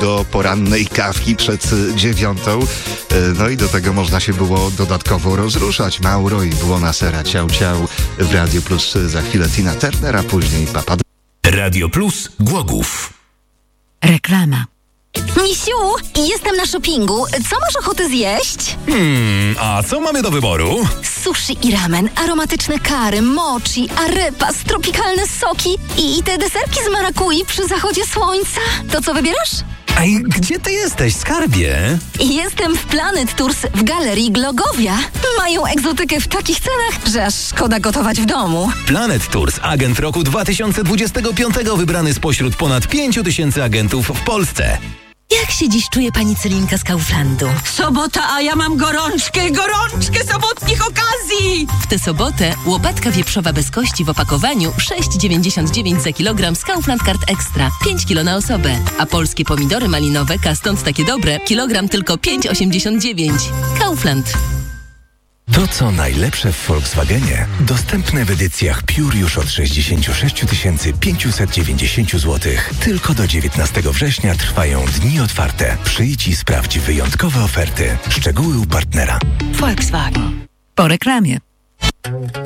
do porannej kawki przed 9. No i do tego można się było dodatkowo rozruszać. Mauro i Buona Sera Ciao Ciao w Radio Plus. Za chwilę Tina Turner, a później Papa. Radio Plus Głogów. Reklama. Misiu, jestem na shoppingu. Co masz ochotę zjeść? A co mamy do wyboru? Sushi i ramen, aromatyczne kary, mochi, arepas, tropikalne soki i te deserki z marakui przy zachodzie słońca. To co wybierasz? Ej, gdzie ty jesteś, skarbie? Jestem w Planet Tours w Galerii Glogowia. Mają egzotykę w takich cenach, że aż szkoda gotować w domu. Planet Tours, agent roku 2025, wybrany spośród ponad 5000 agentów w Polsce. Jak się dziś czuje pani Celinka z Kauflandu? Sobota, a ja mam gorączkę sobotnich okazji! W tę sobotę łopatka wieprzowa bez kości w opakowaniu 6,99 za kilogram z Kaufland Card Extra. 5 kilo na osobę. A polskie pomidory malinowe, stąd takie dobre, kilogram tylko 5,89. Kaufland. To, co najlepsze w Volkswagenie, dostępne w edycjach Pure już od 66 590 zł. Tylko do 19 września trwają dni otwarte. Przyjdź i sprawdź wyjątkowe oferty. Szczegóły u partnera. Volkswagen. Po reklamie.